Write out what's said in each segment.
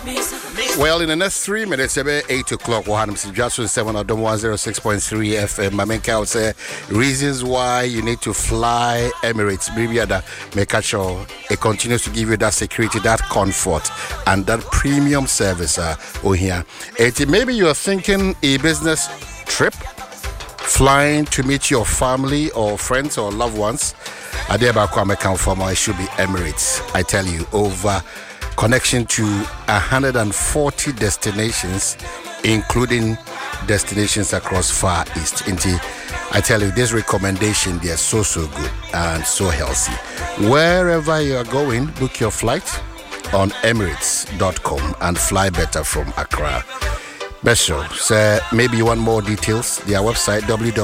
Well, in the next 3 minutes, about 8 o'clock, we'll have just 7 on 106.3 FM. My main count say reasons why you need to fly Emirates. Maybe that make sure it continues to give you that security, that comfort, and that premium service. Here, maybe you are thinking a business trip, flying to meet your family or friends or loved ones. It should be Emirates. I tell you, over connection to 140 destinations, including destinations across Far East. I tell you, this recommendation, they are so good and so healthy. Wherever you are going, book your flight on emirates.com and fly better from Accra. Besho, so maybe you want more details. Their website,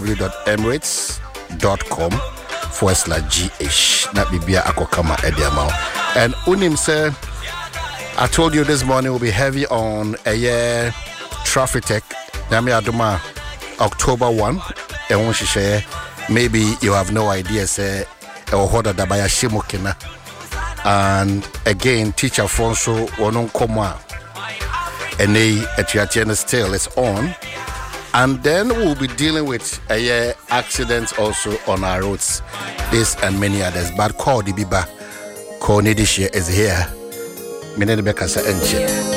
www.emirates.com/gh. That be Bia Akokama Ediamao. And Unim say, I told you this morning will be heavy on a year traffic tech. Nami Aduma October 1. Maybe you have no idea, say, Dabaya Shimokina. And again, teacher Fonso Wonon Koma. And Etiatiana still is on. And then we'll be dealing with a year accidents also on our roads. This and many others. But call the Biba. Call Nidishia is here. Minene Bekasa Enche.